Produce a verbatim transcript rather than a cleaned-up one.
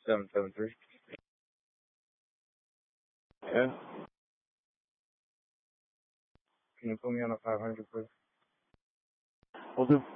seven seven three. Yeah. Can you put me on a five hundred, please? Will do.